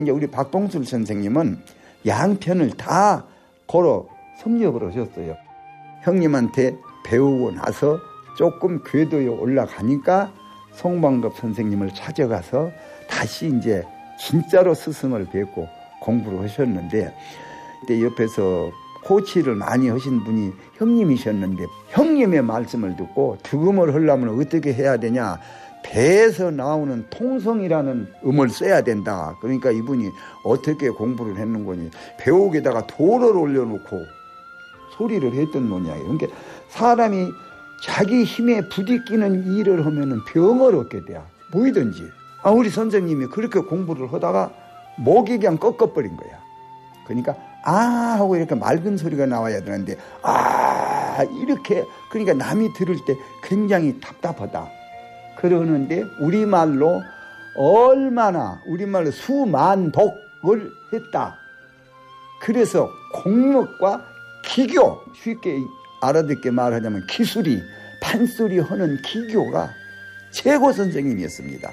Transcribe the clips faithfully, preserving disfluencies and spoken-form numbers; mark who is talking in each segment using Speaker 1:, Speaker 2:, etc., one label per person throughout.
Speaker 1: 이제 우리 박봉술 선생님은 양편을 다 걸어 섭렵을 하셨어요. 형님한테 배우고 나서 조금 궤도에 올라가니까 송방급 선생님을 찾아가서 다시 이제 진짜로 스승을 뵙고 공부를 하셨는데, 그때 옆에서 코치를 많이 하신 분이 형님이셨는데, 형님의 말씀을 듣고 득음을 하려면 어떻게 해야 되냐, 배에서 나오는 통성이라는 음을 써야 된다. 그러니까 이분이 어떻게 공부를 했는 거니, 배옥에다가 돌을 올려놓고 소리를 했던 모양이에요. 그러니까 사람이 자기 힘에 부딪히는 일을 하면은 병을 얻게 돼요. 뭐이든지. 아, 우리 선생님이 그렇게 공부를 하다가 목이 그냥 꺾어버린 거야. 그러니까 아 하고 이렇게 맑은 소리가 나와야 되는데 아 이렇게, 그러니까 남이 들을 때 굉장히 답답하다 그러는데, 우리말로 얼마나 우리말로 수만독을 했다. 그래서 공력과 기교, 쉽게 알아듣게 말하자면 기술이, 판소리 하는 기교가 최고 선생님이었습니다.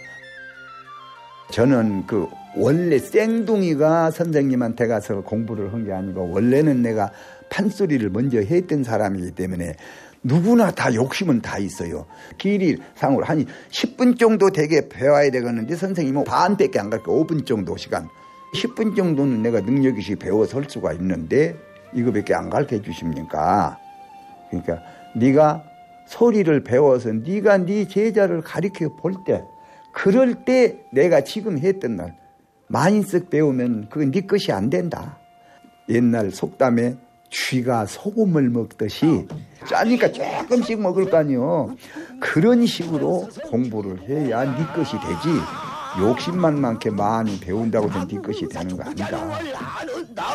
Speaker 1: 저는 그 원래 쌩둥이가 선생님한테 가서 공부를 한 게 아니고, 원래는 내가 판소리를 먼저 했던 사람이기 때문에 누구나 다 욕심은 다 있어요. 길이 상으로 한 십 분 정도 되게 배워야 되겠는데, 선생님은 반밖에 안 갈게요. 오 분 정도 시간. 십 분 정도는 내가 능력이 배워서 할 수가 있는데 이거밖에 안 가르쳐 주십니까? 그러니까 네가 소리를 배워서 네가 네 제자를 가르쳐 볼 때, 그럴 때 내가 지금 했던 날 많이 쓱 배우면 그건 네 것이 안 된다. 옛날 속담에 쥐가 소금을 먹듯이 짜니까 조금씩 먹을 거 아니요. 그런 식으로 공부를 해야 네 것이 되지, 욕심만 많게 많이 배운다고 해서 네 것이 되는 거 아니다.
Speaker 2: 나는 나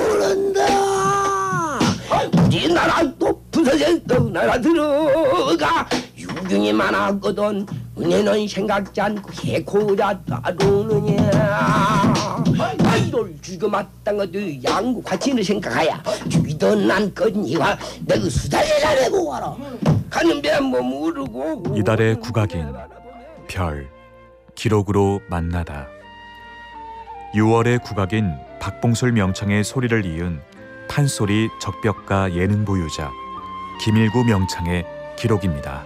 Speaker 2: 모르는다. 우리나라 높은 선생 나라 들어가 유경이 많았거든. 은혜는 생각지 않고 해코자 따르느냐. 이를 죽여 마땅 것도 양구 같이는 생각하야. 죽이던 난 거니와 내가 수달리라 내고 와라. 가는 배뭐 모르고.
Speaker 3: 이달의 국악인 별 기록으로 만나다. 유월의 국악인 박봉술 명창의 소리를 이은 판소리 적벽가 예능 보유자 김일구 명창의 기록입니다.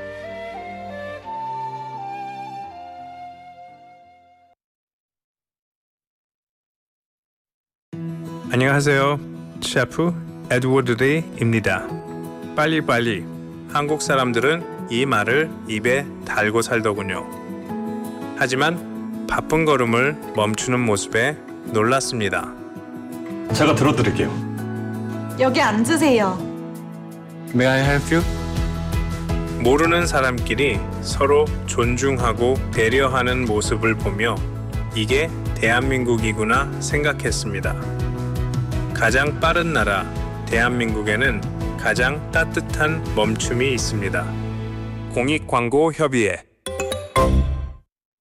Speaker 4: 안녕하세요. 셰프 에드워드 레이입니다. 빨리빨리. 한국 사람들은 이 말을 입에 달고 살더군요. 하지만 바쁜 걸음을 멈추는 모습에 놀랐습니다.
Speaker 5: 제가 들어드릴게요.
Speaker 6: 여기 앉으세요.
Speaker 4: May I help you? 모르는 사람끼리 서로 존중하고 배려하는 모습을 보며 이게 대한민국이구나 생각했습니다. 가장 빠른 나라 대한민국에는 가장 따뜻한 멈춤이 있습니다. 공익광고협의회.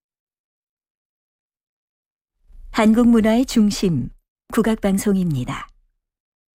Speaker 7: 한국 문화의 중심, 국악방송입니다.